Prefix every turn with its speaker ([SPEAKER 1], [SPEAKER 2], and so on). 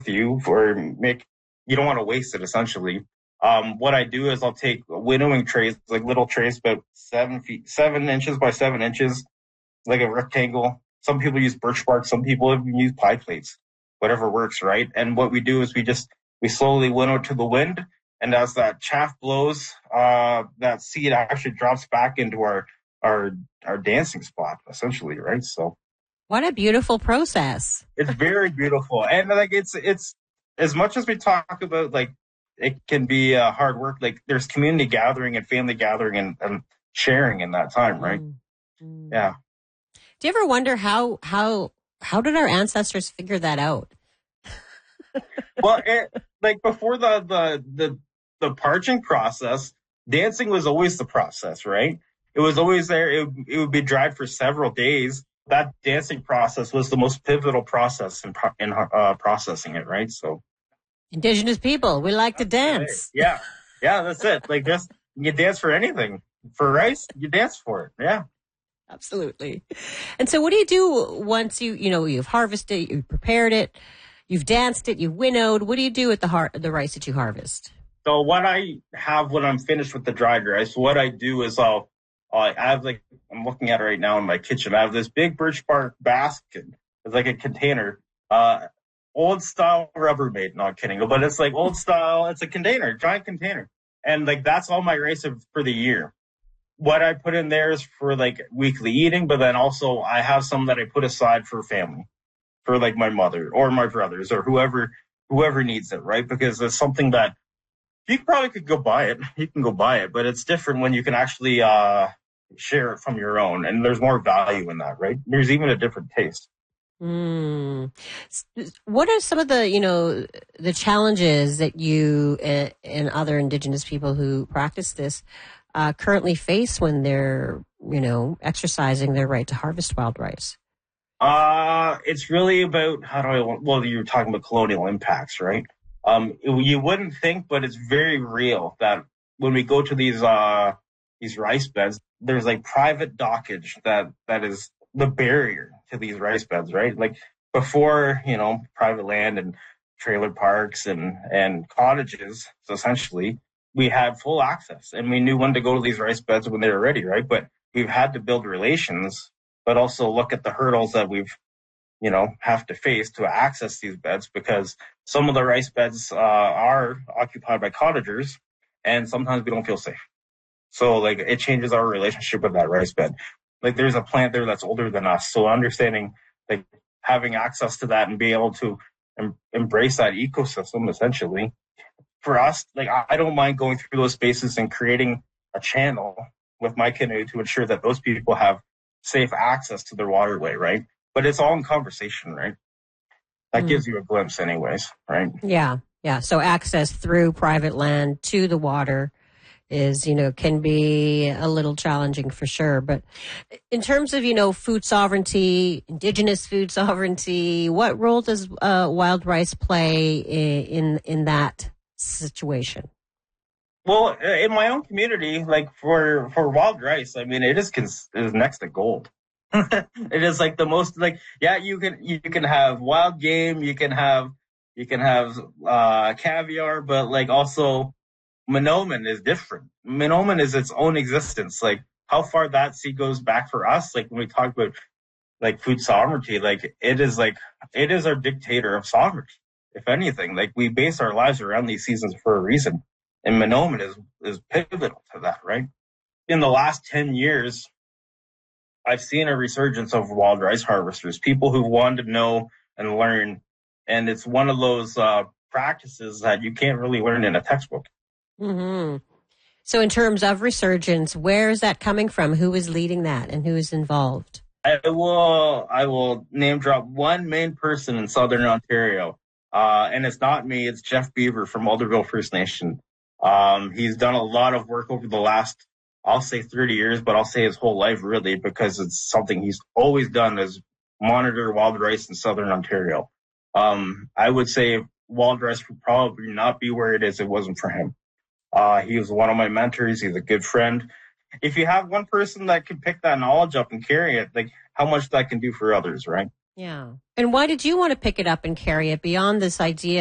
[SPEAKER 1] you for make, you don't want to waste it essentially. What I do is I'll take winnowing trays, like little trays about 7 inches by 7 inches, like a rectangle. Some people use birch bark, some people even use pie plates, whatever works, right? And what we do is we slowly winnow to the wind, and as that chaff blows, that seed actually drops back into our dancing spot, essentially, right? So
[SPEAKER 2] what a beautiful process.
[SPEAKER 1] it's very beautiful. And like it's as much as we talk about like it can be hard work, like there's community gathering and family gathering and sharing in that time, right?
[SPEAKER 2] Mm.
[SPEAKER 1] Yeah.
[SPEAKER 2] Do you ever wonder how did our ancestors figure that out?
[SPEAKER 1] Well, like before the parching process, dancing was always the process, right? It was always there. It would be dried for several days. That dancing process was the most pivotal process in processing it, right? So,
[SPEAKER 2] Indigenous people, we like to dance.
[SPEAKER 1] Right. Yeah, that's it. Like just you dance for anything. For rice, you dance for it. Yeah.
[SPEAKER 2] Absolutely. And so what do you do once you've harvested, you've prepared it, you've danced it, you've winnowed? What do you do with the rice that you harvest?
[SPEAKER 1] So what I have when I'm finished with the dried rice, what I do is I have like, I'm looking at it right now in my kitchen. I have this big birch bark basket. It's like a container, old style Rubbermaid. Not kidding, but it's like old style. It's a container, giant container. And like, that's all my rice for the year. What I put in there is for like weekly eating, but then also I have some that I put aside for family, for like my mother or my brothers or whoever needs it, right? Because it's something that you probably could go buy it. You can go buy it, but it's different when you can actually share it from your own, and there's more value in that, right? There's even a different taste.
[SPEAKER 2] What are some of the the challenges that you and other Indigenous people who practice this currently face when they're exercising their right to harvest wild rice?
[SPEAKER 1] It's really about you're talking about colonial impacts, right? You wouldn't think, but it's very real that when we go to these rice beds, there's like private dockage that is the barrier to these rice beds, right? Like before, private land and trailer parks and cottages, so essentially we had full access and we knew when to go to these rice beds when they were ready, right? But we've had to build relations, but also look at the hurdles that we've have to face to access these beds, because some of the rice beds are occupied by cottagers and sometimes we don't feel safe. So like it changes our relationship with that rice bed. Like there's a plant there that's older than us. So understanding, like having access to that and being able to embrace that ecosystem essentially for us, like I don't mind going through those spaces and creating a channel with my canoe to ensure that those people have safe access to their waterway, right? But it's all in conversation, right? That gives you a glimpse anyways, right?
[SPEAKER 2] Yeah. So access through private land to the water is, can be a little challenging for sure. But in terms of, food sovereignty, Indigenous food sovereignty, what role does wild rice play in that situation?
[SPEAKER 1] Well, in my own community, like for wild rice, I mean, it is next to gold. It is like the most you can have wild game, you can have caviar, but like also Mahnomen is different. Mahnomen is its own existence. Like how far that seed goes back for us, like when we talk about like food sovereignty, like it is our dictator of sovereignty. If anything, like we base our lives around these seasons for a reason. And Mahnomen is pivotal to that, right? In the last 10 years, I've seen a resurgence of wild rice harvesters, people who want to know and learn. And it's one of those practices that you can't really learn in a textbook.
[SPEAKER 2] Mm-hmm. So in terms of resurgence, where is that coming from? Who is leading that and who is involved?
[SPEAKER 1] I will name drop one main person in Southern Ontario. And it's not me, it's Jeff Beaver from Alderville First Nation. He's done a lot of work over the last, I'll say 30 years, but I'll say his whole life really, because it's something he's always done is monitor wild rice in Southern Ontario. I would say wild rice would probably not be where it is if it wasn't for him. He was one of my mentors. He's a good friend. If you have one person that can pick that knowledge up and carry it, like how much that can do for others, right?
[SPEAKER 2] Yeah. And why did you want to pick it up and carry it beyond this idea